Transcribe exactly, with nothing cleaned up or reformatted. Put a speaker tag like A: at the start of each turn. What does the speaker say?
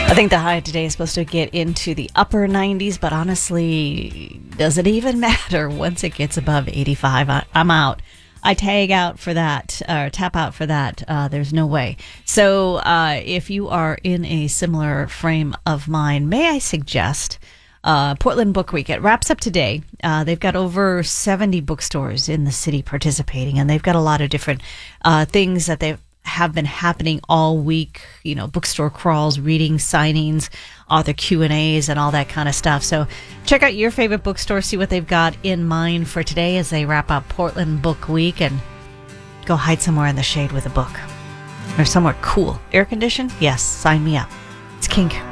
A: I think the high today is supposed to get into the upper nineties, but honestly, does it even matter once it gets above eighty-five? I, I'm out. I tag out for that, or tap out for that. Uh, there's no way. So uh, if you are in a similar frame of mind, may I suggest uh, Portland Book Week? It wraps up today. Uh, they've got over seventy bookstores in the city participating, and they've got a lot of different uh, things that they've have been happening all week, you know, bookstore crawls, reading, signings, author Q and A's, and all that kind of stuff. So check out your favorite bookstore, see what they've got in mind for today as they wrap up Portland Book Week, and go hide somewhere in the shade with a book. Or somewhere cool. Air conditioned? Yes, sign me up. It's Kink.